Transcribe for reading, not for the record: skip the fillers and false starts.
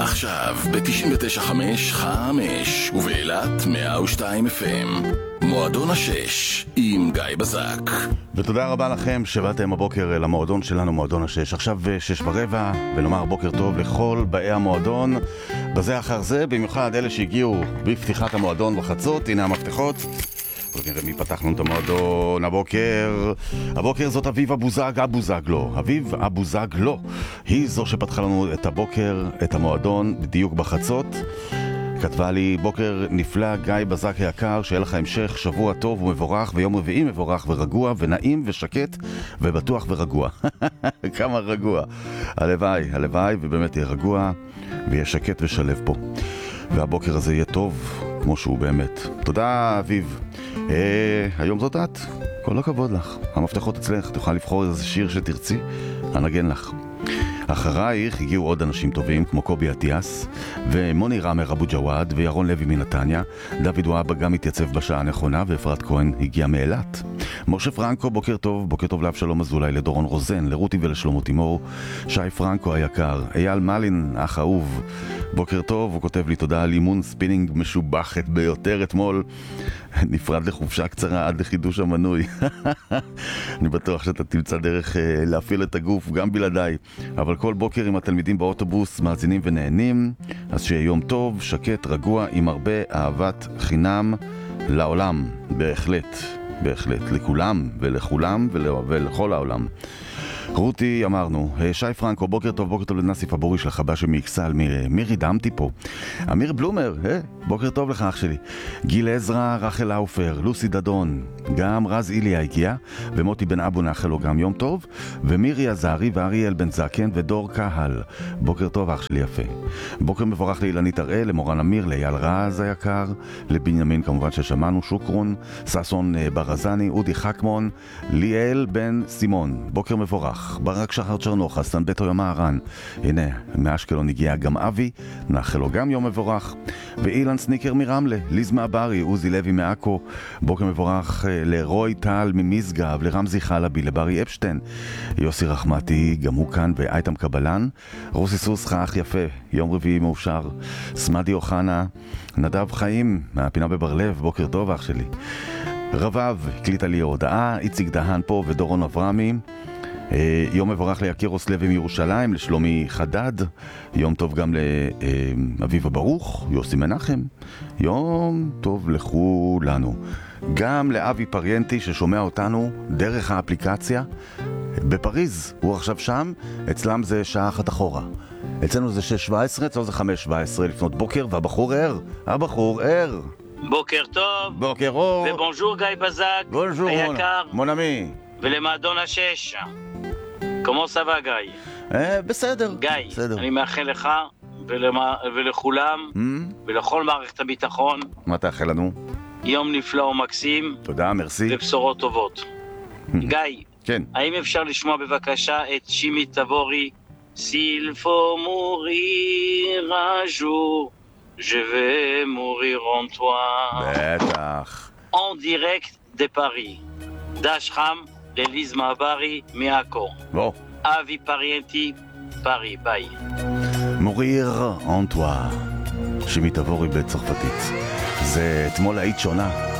עכשיו ב-99.5 5 ובאילת 102 FM מועדון השש עם גיא בזק. ותודה רבה לכם שבאתם הבוקר למועדון שלנו, מועדון השש. עכשיו 6:15 ולומר בוקר טוב לכל באי המועדון בזה אחר זה, במיוחד אלה שהגיעו בפתיחת המועדון בחצות. הנה המפתחות, נראה מי פתח לנו את המועדון הבוקר. זאת אביב אבוזגלו. אביב אבוזגלו היא זו שפתחה לנו את הבוקר, את המועדון בדיוק בחצות. כתבה לי: בוקר נפלא גיא בזק היקר, שיהיה לך המשך שבוע טוב ומבורך ויום רביעי מבורך ורגוע ונעים ושקט ובטוח ורגוע. כמה רגוע. הלוואי ובאמת יהיה רגוע ויהיה שקט ושלב פה, והבוקר הזה יהיה טוב כמו שהוא באמת. תודה אביב. היום זאת את, כל הכבוד לך. המפתחות אצלך, תוכל לבחור איזה שיר שתרצי, אנגן לך. אחרייך הגיעו עוד אנשים טובים כמו קובי אטיאס ומוני רמר אבו ג'וואד וירון לוי מנתניה. דוד וואבה גם התייצב בשעה הנכונה, ואפרת כהן הגיע מאילת. משה פרנקו, בוקר טוב. בוקר טוב לאבשלום אזולאי, לדורון רוזן, לרותי ולשלמה תימור. שי פרנקו היקר, אייל מלין אח אהוב, בוקר טוב. הוא כותב לי: תודה על אימון ספינינג משובחת ביותר אתמול, נפרד לחופשה קצרה עד לחידוש המנוי. אני בטוח שאתה תמצא דרך להפעיל את הגוף גם בלעדיי, אבל כל בוקר עם התלמידים באוטובוס מאזינים ונהנים. אז שיהיה יום טוב, שקט, רגוע, עם הרבה אהבת חינם לעולם. בהחלט לכולם ולכולם ולכל העולם. רותי אמרנו. שי פרנקו, בוקר טוב לנסיף הבורי של החבא שמאיקסל. מירי דמתי פה. אמיר בלומר, בוקר טוב לך אח שלי. גיל עזרא, רחל לאופר, לוסי דדון, גם רז איליה הגיע, ומוטי בן אבו נאחל לו גם יום טוב, ומירי עזרי ואריאל בן זקן ודור קהל. בוקר טוב אח שלי יפה. בוקר מבורך לאילנית הראל, למורן אמיר, לאייל רז היקר, לבנימין כמובן ששמענו, שוקרון, ססון ברזני, אודי חכמון, ליאל בן סימון, בוקר מבורך. ברק שחר צ'רנוחה, סנבטו יום הערן, הנה מאשקלון הגיע גם אבי, נאחל לו גם יום מבורך. ואילן סניקר מרמלה, ליז מהברי, עוזי לוי מעכו, בוקר מבורך לרוי טל ממשגב, לרמזי חלבי, לברי אפשטיין, יוסי רחמתי גם הוא כאן, ואייתם קבלן, רוסי סוס אח יפה, יום רביעי מאושר. סמדי אוחנה, נדב חיים מהפינה בברלב, בוקר טוב אח שלי. רבב הקליטה לי הודעה, איציק דהן פה ודורון אברמי. יום מבורך ליקירוס לוי מירושלים, לשלומי חדד, יום טוב גם לאביב ברוך, יוסי מנחם, יום טוב לכולנו, גם לאבי פריינטי ששומע אותנו דרך האפליקציה בפריז. הוא עכשיו שם, אצלם זה שעה אחת אחורה, אצלנו זה 6:17, אצלנו זה 5:17 לפנות בוקר, והבחור ער. בוקר טוב. בוקר אור. ובונז'ור גיא בזק היקר, מונמי, ולמועדון השש. כמו סבא גיא? בסדר. גיא, בסדר. אני מאחל לך ולכולם ולכל מערכת הביטחון. מה תאחל לנו? יום נפלא ומקסים. תודה, מרסי. ובשורות טובות. גיא, כן. האם אפשר לשמוע בבקשה את שימי תבורי? S'il faut mourir un jour, je vais mourir en toi. בטח. En direct de Paris. דש חם לליז מעברי מעכו. בוא. אבי פריינטי, פרי, ביי. מוריר אנטואה, שימי תבורי בצרפתית. זה אתמול היית שונה.